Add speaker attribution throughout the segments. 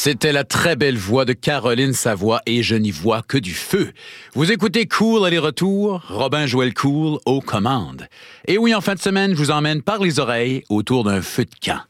Speaker 1: C'était la très belle voix de Caroline Savoie et je n'y vois que du feu. Vous écoutez Cool aller-retour, Robin Joël Cool aux commandes. Et oui, en fin de semaine, je vous emmène par les oreilles autour d'un feu de camp.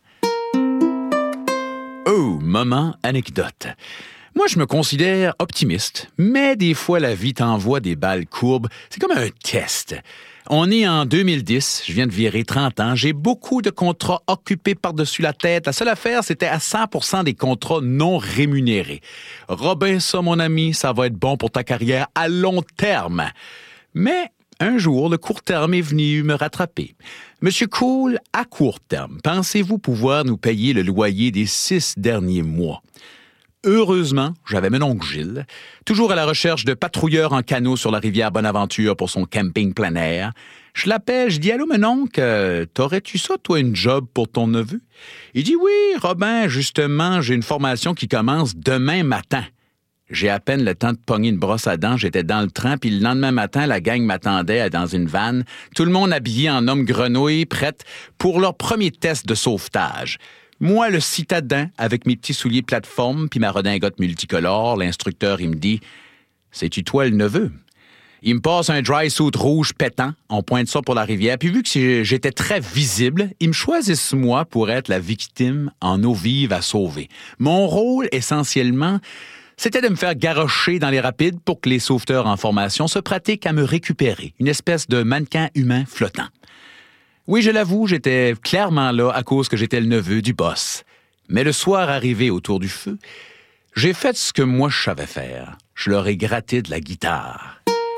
Speaker 1: Oh, moment anecdote. Moi, je me considère optimiste, mais des fois, la vie t'envoie des balles courbes. C'est comme un test. On est en 2010, je viens de virer 30 ans, j'ai beaucoup de contrats occupés par-dessus la tête. La seule affaire, c'était à 100% des contrats non rémunérés. Robin, ça, mon ami, ça va être bon pour ta carrière à long terme. Mais un jour, le court terme est venu me rattraper. Monsieur Cool, à court terme, pensez-vous pouvoir nous payer le loyer des 6 derniers mois? Heureusement, j'avais mon oncle Gilles, toujours à la recherche de patrouilleurs en canot sur la rivière Bonaventure pour son camping plein air. Je l'appelle, je dis « Allô, mon oncle, t'aurais-tu ça, toi, une job pour ton neveu? » Il dit « Oui, Robin, justement, j'ai une formation qui commence demain matin. » J'ai à peine le temps de pogner une brosse à dents, j'étais dans le train, puis le lendemain matin, la gang m'attendait dans une vanne, tout le monde habillé en homme grenouille, prête pour leur premier test de sauvetage. Moi, le citadin, avec mes petits souliers plateforme puis ma redingote multicolore, l'instructeur, il me dit « C'est-tu toi le neveu? » Il me passe un dry suit rouge pétant, on pointe ça pour la rivière, puis vu que j'étais très visible, ils me choisissent moi pour être la victime en eau vive à sauver. Mon rôle, essentiellement, c'était de me faire garrocher dans les rapides pour que les sauveteurs en formation se pratiquent à me récupérer, une espèce de mannequin humain flottant. Oui, je l'avoue, j'étais clairement là à cause que j'étais le neveu du boss. Mais le soir arrivé autour du feu, j'ai fait ce que moi je savais faire. Je leur ai gratté de la guitare.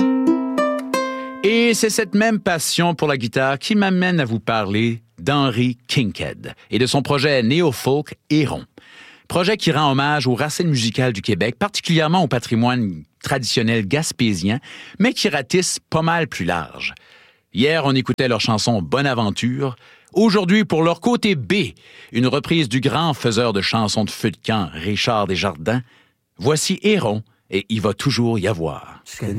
Speaker 1: Et c'est cette même passion pour la guitare qui m'amène à vous parler d'Henry Kinkade et de son projet néo-folk Héron. Projet qui rend hommage aux racines musicales du Québec, particulièrement au patrimoine traditionnel gaspésien, mais qui ratisse pas mal plus large. Hier, on écoutait leur chanson « Bonaventure ». Aujourd'hui, pour leur côté B, une reprise du grand faiseur de chansons de feu de camp, Richard Desjardins. Voici Héron et Il va toujours y avoir.